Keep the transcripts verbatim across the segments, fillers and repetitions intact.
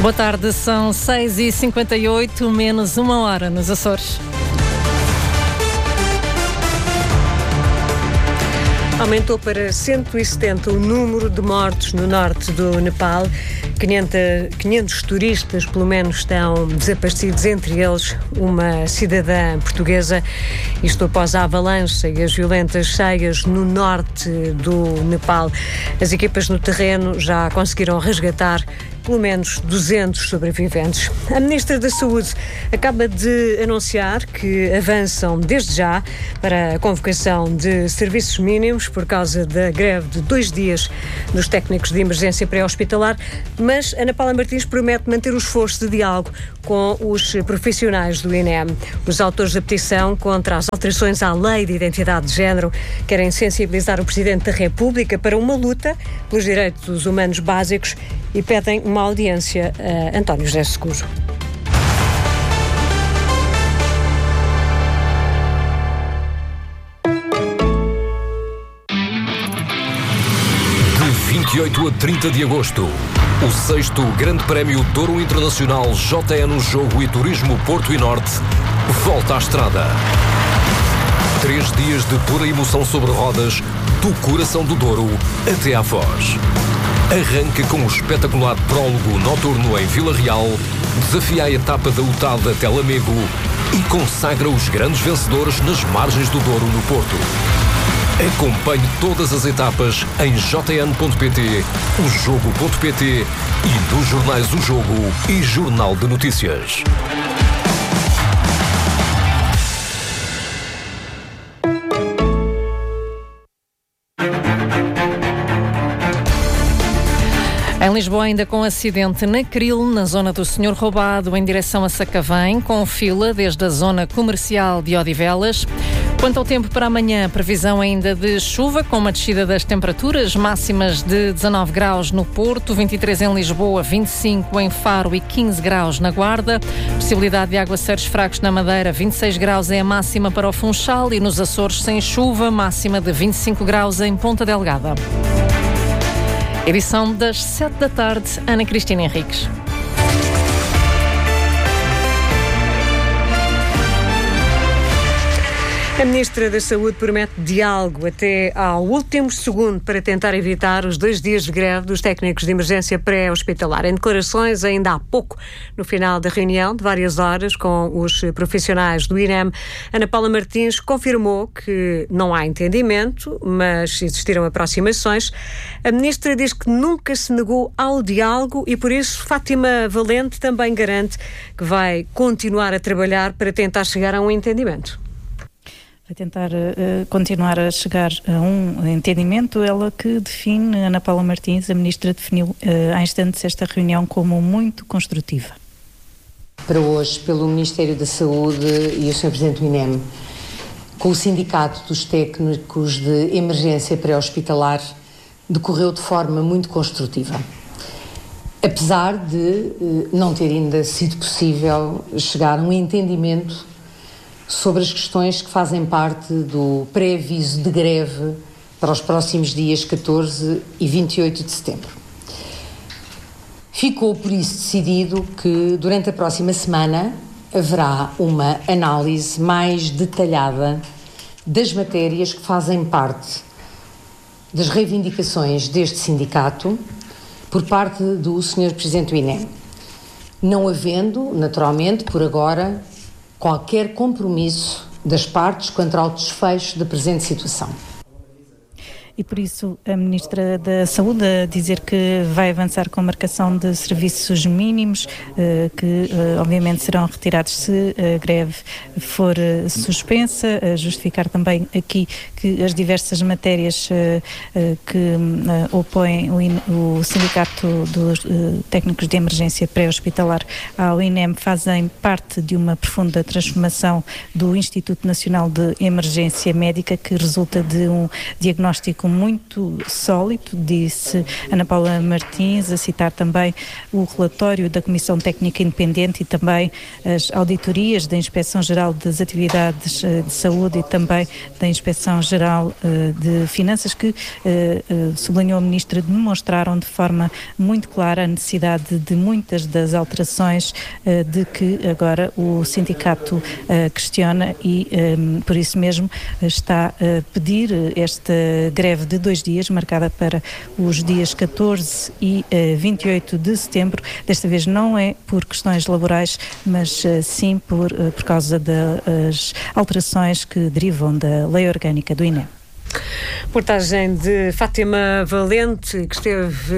Boa tarde, são seis e cinquenta e oito, menos uma hora nos Açores. Aumentou para cento e setenta o número de mortos no norte do Nepal. quinhentos turistas, pelo menos, estão desaparecidos, entre eles uma cidadã portuguesa. Isto após a avalanche e as violentas cheias no norte do Nepal. As equipas no terreno já conseguiram resgatar pelo menos duzentos sobreviventes. A Ministra da Saúde acaba de anunciar que avançam desde já para a convocação de serviços mínimos por causa da greve de dois dias dos técnicos de emergência pré-hospitalar, mas Ana Paula Martins promete manter o esforço de diálogo com os profissionais do I N E M. Os autores da petição contra as alterações à Lei de Identidade de Género querem sensibilizar o Presidente da República para uma luta pelos direitos humanos básicos e pedem uma audiência a António José Seguro. De vinte e oito a trinta de agosto, o sexto Grande Prémio Douro Internacional J N Jogo e Turismo Porto e Norte volta à estrada. Três dias de pura emoção sobre rodas, do coração do Douro até à Foz. Arranca com o espetacular prólogo noturno em Vila Real, desafia a etapa da U T A D até Lamego e consagra os grandes vencedores nas margens do Douro no Porto. Acompanhe todas as etapas em j n ponto p t, o jogo ponto p t e nos jornais O Jogo e Jornal de Notícias. Em Lisboa, ainda com acidente na Cril, na zona do Senhor Roubado, em direção a Sacavém, com fila desde a zona comercial de Odivelas. Quanto ao tempo para amanhã, previsão ainda de chuva, com uma descida das temperaturas, máximas de dezanove graus no Porto, vinte e três em Lisboa, vinte e cinco em Faro e quinze graus na Guarda. Possibilidade de aguaceiros fracos na Madeira, vinte e seis graus é a máxima para o Funchal e nos Açores sem chuva, máxima de vinte e cinco graus em Ponta Delgada. Edição das sete da tarde, Ana Cristina Henriques. A Ministra da Saúde promete diálogo até ao último segundo para tentar evitar os dois dias de greve dos técnicos de emergência pré-hospitalar. Em declarações ainda há pouco, no final da reunião de várias horas com os profissionais do I N E M, Ana Paula Martins confirmou que não há entendimento, mas existiram aproximações. A Ministra diz que nunca se negou ao diálogo e, por isso, Fátima Valente também garante que vai continuar a trabalhar para tentar chegar a um entendimento. Vai tentar uh, continuar a chegar a um entendimento, ela que define, Ana Paula Martins, a Ministra definiu uh, há instantes esta reunião como muito construtiva. Para hoje, pelo Ministério da Saúde e o senhor Presidente do I N E M, com o Sindicato dos Técnicos de Emergência Pré-Hospitalar, decorreu de forma muito construtiva. Apesar de uh, não ter ainda sido possível chegar a um entendimento sobre as questões que fazem parte do pré-aviso de greve para os próximos dias catorze e vinte e oito de setembro. Ficou, por isso, decidido que durante a próxima semana haverá uma análise mais detalhada das matérias que fazem parte das reivindicações deste sindicato por parte do senhor Presidente do I N E M, não havendo, naturalmente, por agora, qualquer compromisso das partes quanto ao desfecho da presente situação. E por isso a Ministra da Saúde a dizer que vai avançar com a marcação de serviços mínimos, que obviamente serão retirados se a greve for suspensa, a justificar também aqui que as diversas matérias que opõem o Sindicato dos Técnicos de Emergência Pré-Hospitalar ao I N E M fazem parte de uma profunda transformação do Instituto Nacional de Emergência Médica, que resulta de um diagnóstico diagnóstico muito sólido, disse Ana Paula Martins, a citar também o relatório da Comissão Técnica Independente e também as auditorias da Inspeção-Geral das Atividades de Saúde e também da Inspeção-Geral de Finanças, que sublinhou a Ministra, demonstraram de forma muito clara a necessidade de muitas das alterações de que agora o sindicato questiona e por isso mesmo está a pedir esta greve de dois dias, marcada para os dias catorze e vinte e oito de setembro. Desta vez não é por questões laborais, mas sim por, por causa das alterações que derivam da Lei Orgânica do I N E M. Reportagem de Fátima Valente, que esteve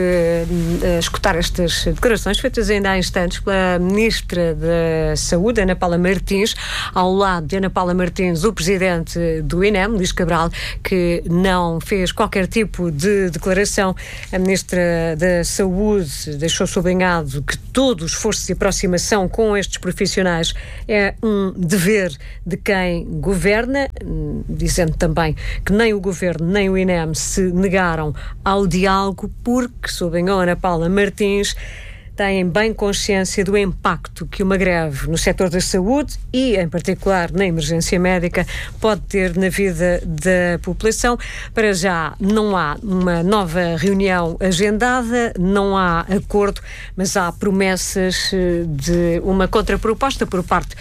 a escutar estas declarações feitas ainda há instantes pela Ministra da Saúde, Ana Paula Martins, ao lado de Ana Paula Martins, o Presidente do I N E M, Luís Cabral, que não fez qualquer tipo de declaração. A Ministra da Saúde deixou sublinhado que todo o esforço de aproximação com estes profissionais é um dever de quem governa, dizendo também que nem o Governo nem o I N E M se negaram ao diálogo porque, sublinhou Ana Paula Martins, têm bem consciência do impacto que uma greve no setor da saúde e, em particular, na emergência médica, pode ter na vida da população. Para já não há uma nova reunião agendada, não há acordo, mas há promessas de uma contraproposta por parte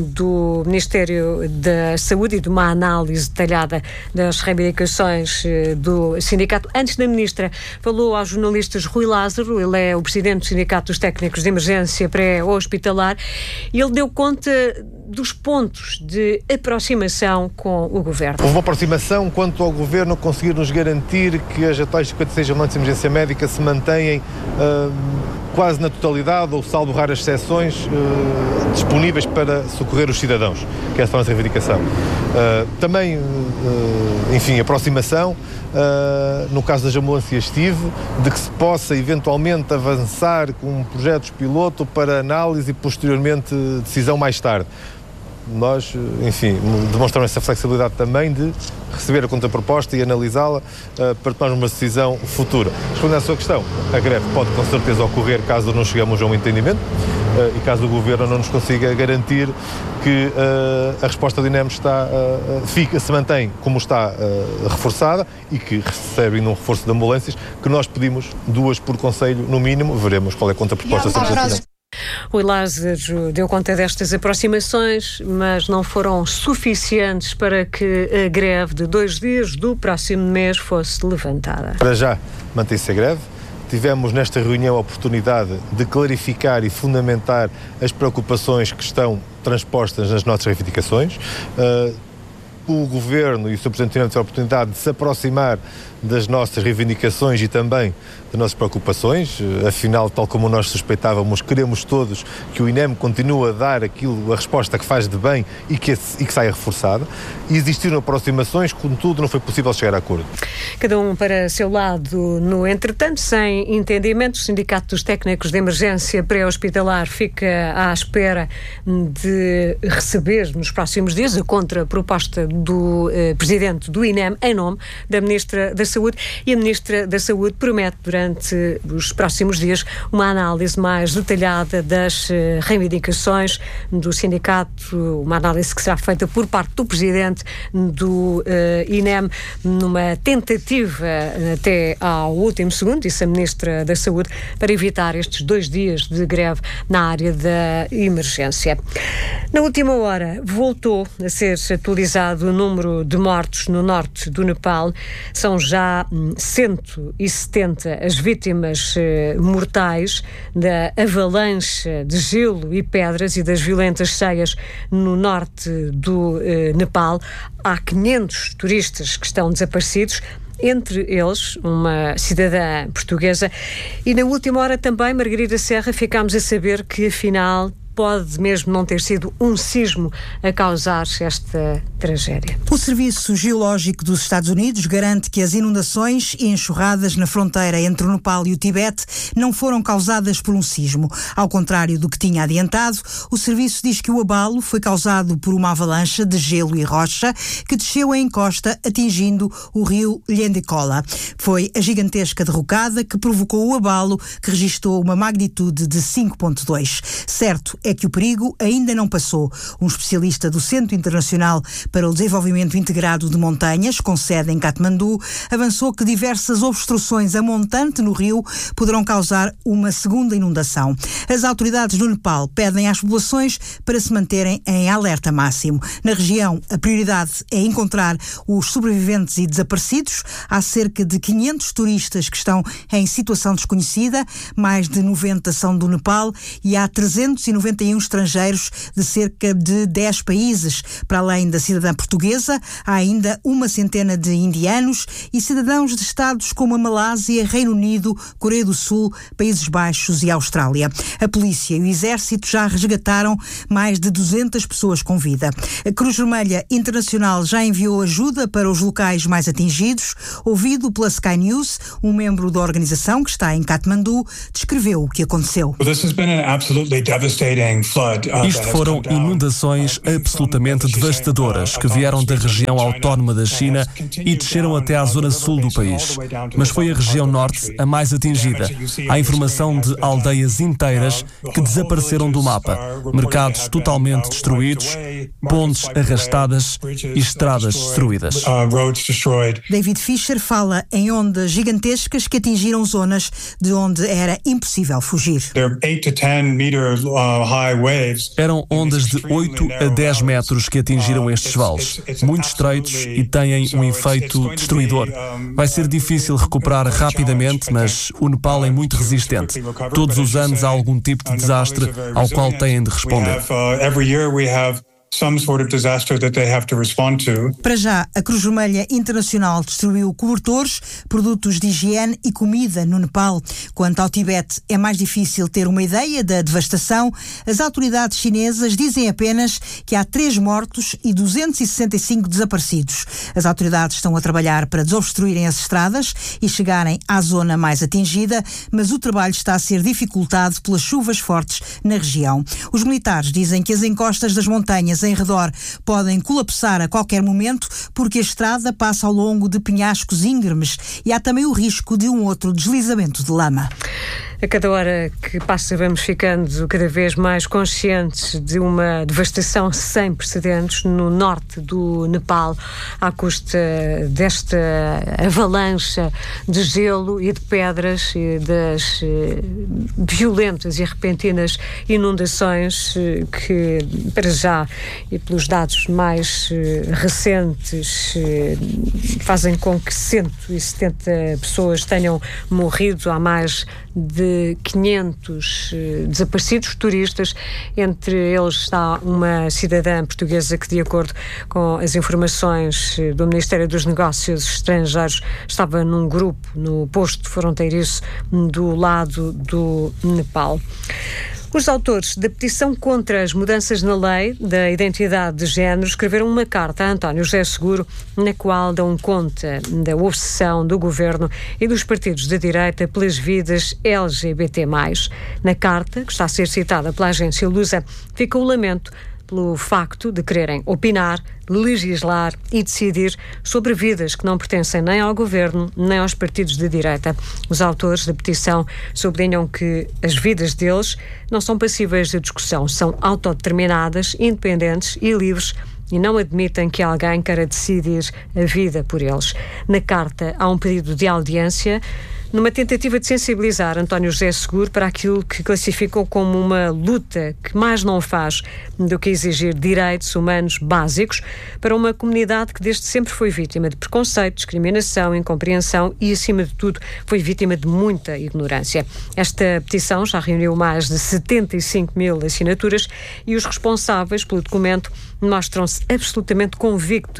do Ministério da Saúde e de uma análise detalhada das reivindicações do sindicato. Antes da Ministra, falou aos jornalistas Rui Lázaro, ele é o Presidente do Sindicato dos Técnicos de Emergência Pré-Hospitalar, e ele deu conta dos pontos de aproximação com o Governo. Houve uma aproximação quanto ao Governo conseguir nos garantir que as atuais cinquenta e seis ambulantes de emergência médica se mantêm uh, quase na totalidade, ou salvo raras exceções, uh, disponíveis para socorrer os cidadãos, que essa foi a nossa reivindicação. Uh, também, uh, enfim, aproximação, uh, no caso das ambulâncias tive, de que se possa eventualmente avançar com projetos piloto para análise e posteriormente decisão mais tarde. Nós, enfim, demonstramos essa flexibilidade também de receber a contraproposta e analisá-la uh, para tomarmos uma decisão futura. Respondendo à sua questão, a greve pode com certeza ocorrer caso não cheguemos a um entendimento uh, e caso o Governo não nos consiga garantir que uh, a resposta do I N E M está, uh, fica, se mantém como está uh, reforçada e que recebe um reforço de ambulâncias, que nós pedimos duas por conselho no mínimo, veremos qual é a contraproposta. Rui Lázaro deu conta destas aproximações, mas não foram suficientes para que a greve de dois dias do próximo mês fosse levantada. Para já, mantém-se a greve. Tivemos nesta reunião a oportunidade de clarificar e fundamentar as preocupações que estão transpostas nas nossas reivindicações. Uh, o Governo e o senhor Presidente tiveram a oportunidade de se aproximar das nossas reivindicações e também das nossas preocupações. Afinal, tal como nós suspeitávamos, queremos todos que o I N E M continue a dar aquilo, a resposta que faz de bem e que, e que saia reforçada. E existiram aproximações, contudo, não foi possível chegar a acordo. Cada um para seu lado. No entretanto, sem entendimento, o Sindicato dos Técnicos de Emergência Pré-Hospitalar fica à espera de receber nos próximos dias a contraproposta do eh, Presidente do I N E M em nome da Ministra da Saúde, e a Ministra da Saúde promete durante os próximos dias uma análise mais detalhada das uh, reivindicações do sindicato, uma análise que será feita por parte do Presidente do uh, I N E M, numa tentativa até ao último segundo, disse a Ministra da Saúde, para evitar estes dois dias de greve na área da emergência. Na última hora voltou a ser atualizado o número de mortos no norte do Nepal. São já cento e setenta as vítimas eh, mortais da avalanche de gelo e pedras e das violentas cheias no norte do eh, Nepal. Há quinhentos turistas que estão desaparecidos, entre eles uma cidadã portuguesa. E na última hora também, Margarida Serra, ficámos a saber que afinal pode mesmo não ter sido um sismo a causar esta tragédia. O Serviço Geológico dos Estados Unidos garante que as inundações e enxurradas na fronteira entre o Nepal e o Tibete não foram causadas por um sismo. Ao contrário do que tinha adiantado, o serviço diz que o abalo foi causado por uma avalanche de gelo e rocha que desceu a encosta atingindo o rio Lhendekola. Foi a gigantesca derrocada que provocou o abalo, que registrou uma magnitude de cinco ponto dois. Certo é que o perigo ainda não passou. Um especialista do Centro Internacional para o Desenvolvimento Integrado de Montanhas, com sede em Katmandu, avançou que diversas obstruções a montante no rio poderão causar uma segunda inundação. As autoridades do Nepal pedem às populações para se manterem em alerta máximo. Na região, a prioridade é encontrar os sobreviventes e desaparecidos. Há cerca de quinhentos turistas que estão em situação desconhecida, mais de noventa são do Nepal e há trezentos e noventa e um estrangeiros de cerca de dez países. Para além da cidadã portuguesa, há ainda uma centena de indianos e cidadãos de estados como a Malásia, Reino Unido, Coreia do Sul, Países Baixos e Austrália. A polícia e o exército já resgataram mais de duzentas pessoas com vida. A Cruz Vermelha Internacional já enviou ajuda para os locais mais atingidos. Ouvido pela Sky News, um membro da organização que está em Katmandu descreveu o que aconteceu. Isto foram inundações absolutamente devastadoras que vieram da região autónoma da China e desceram até à zona sul do país. Mas foi a região norte a mais atingida. Há informação de aldeias inteiras que desapareceram do mapa, mercados totalmente destruídos, pontes arrastadas e estradas destruídas. David Fisher fala em ondas gigantescas que atingiram zonas de onde era impossível fugir. Eram ondas de oito a dez metros que atingiram estes vales, muito estreitos e têm um efeito destruidor. Vai ser difícil recuperar rapidamente, mas o Nepal é muito resistente. Todos os anos há algum tipo de desastre ao qual têm de responder. some sort of disaster that they have to respond to. Para já, a Cruz Vermelha Internacional distribuiu cobertores, produtos de higiene e comida no Nepal. Quanto ao Tibete, é mais difícil ter uma ideia da devastação. As autoridades chinesas dizem apenas que há três mortos e duzentos e sessenta e cinco desaparecidos. As autoridades estão a trabalhar para desobstruírem as estradas e chegarem à zona mais atingida, mas o trabalho está a ser dificultado pelas chuvas fortes na região. Os militares dizem que as encostas das montanhas em redor podem colapsar a qualquer momento porque a estrada passa ao longo de penhascos íngremes e há também o risco de um outro deslizamento de lama. A cada hora que passa vamos ficando cada vez mais conscientes de uma devastação sem precedentes no norte do Nepal, à custa desta avalanche de gelo e de pedras e das eh, violentas e repentinas inundações eh, que, para já, e pelos dados mais eh, recentes, eh, fazem com que cento e setenta pessoas tenham morrido, há mais de quinhentos uh, desaparecidos turistas. Entre eles está uma cidadã portuguesa que, de acordo com as informações uh, do Ministério dos Negócios Estrangeiros, estava num grupo no posto fronteiriço do lado do Nepal. Os autores da petição contra as mudanças na lei da identidade de género escreveram uma carta a António José Seguro, na qual dão conta da obsessão do governo e dos partidos de direita pelas vidas L G B T mais. Na carta, que está a ser citada pela agência Lusa, fica o lamento pelo facto de quererem opinar, legislar e decidir sobre vidas que não pertencem nem ao governo nem aos partidos de direita. Os autores da petição sublinham que as vidas deles não são passíveis de discussão, são autodeterminadas, independentes e livres e não admitem que alguém queira decidir a vida por eles. Na carta há um pedido de audiência numa tentativa de sensibilizar António José Seguro para aquilo que classificou como uma luta que mais não faz do que exigir direitos humanos básicos para uma comunidade que desde sempre foi vítima de preconceito, discriminação, incompreensão e, acima de tudo, foi vítima de muita ignorância. Esta petição já reuniu mais de setenta e cinco mil assinaturas e os responsáveis pelo documento mostram-se absolutamente convictos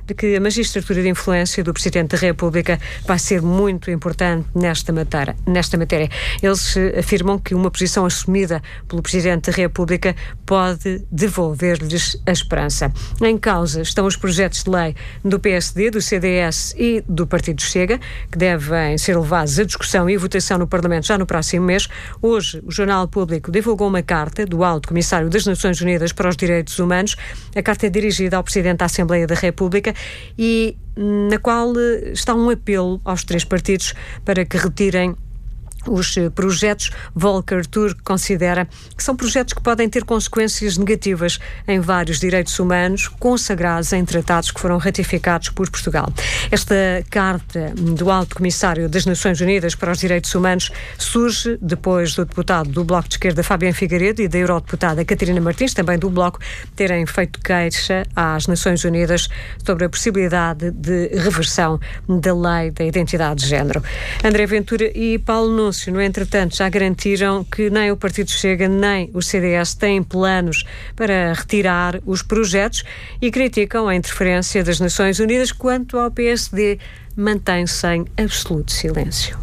de que a magistratura de influência do Presidente da República vai ser muito importante nesta matéria. Nesta matéria. Eles afirmam que uma posição assumida pelo Presidente da República pode devolver-lhes a esperança. Em causa estão os projetos de lei do P S D, do C D S e do Partido Chega, que devem ser levados à discussão e votação no Parlamento já no próximo mês. Hoje, o Jornal Público divulgou uma carta do Alto Comissário das Nações Unidas para os Direitos Humanos. A carta é dirigida ao Presidente da Assembleia da República e na qual está um apelo aos três partidos para que retirem os projetos. Volker Turk considera que são projetos que podem ter consequências negativas em vários direitos humanos consagrados em tratados que foram ratificados por Portugal. Esta carta do Alto Comissário das Nações Unidas para os Direitos Humanos surge depois do deputado do Bloco de Esquerda, Fabiano Figueiredo, e da eurodeputada Catarina Martins, também do Bloco, terem feito queixa às Nações Unidas sobre a possibilidade de reversão da lei da identidade de género. André Ventura e Paulo Nunes, no entretanto, já garantiram que nem o Partido Chega nem o C D S têm planos para retirar os projetos e criticam a interferência das Nações Unidas. Quanto ao P S D, mantém-se em absoluto silêncio.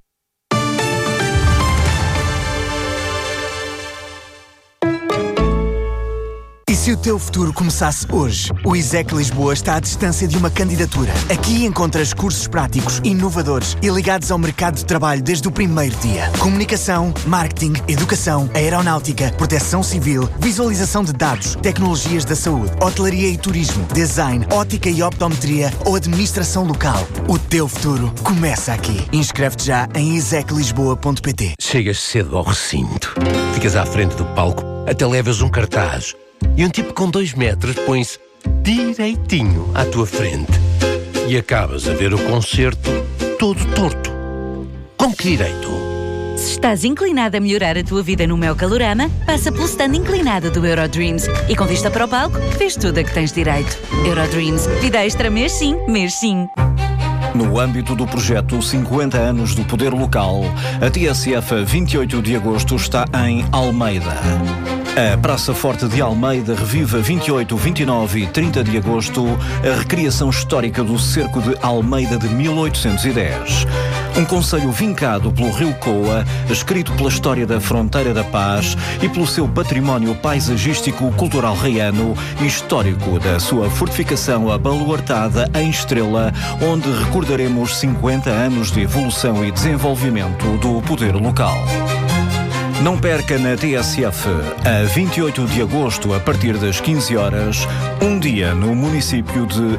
E se o teu futuro começasse hoje? O ISEC Lisboa está à distância de uma candidatura. Aqui encontras cursos práticos, inovadores e ligados ao mercado de trabalho desde o primeiro dia. Comunicação, marketing, educação, aeronáutica, proteção civil, visualização de dados, tecnologias da saúde, hotelaria e turismo, design, ótica e optometria ou administração local. O teu futuro começa aqui. Inscreve-te já em isec lisboa ponto pt. Chegas cedo ao recinto, ficas à frente do palco, até levas um cartaz. E um tipo com dois metros põe-se direitinho à tua frente. E acabas a ver o concerto todo torto. Com que direito? Se estás inclinado a melhorar a tua vida no meu Calorama, passa pelo stand inclinado do Eurodreams. E com vista para o palco, vês tudo a que tens direito. Eurodreams. Vida extra mês sim, mês sim. No âmbito do projeto cinquenta anos do Poder Local, a T S F vinte e oito de agosto está em Almeida. A Praça Forte de Almeida revive vinte e oito, vinte e nove e trinta de agosto a recriação histórica do cerco de Almeida de mil oitocentos e dez. Um concelho vincado pelo Rio Coa, escrito pela história da Fronteira da Paz e pelo seu património paisagístico, cultural reiano e histórico da sua fortificação abaluartada em Estrela, onde recordaremos cinquenta anos de evolução e desenvolvimento do poder local. Não perca na T S F, a vinte e oito de agosto, a partir das quinze horas, um dia no município de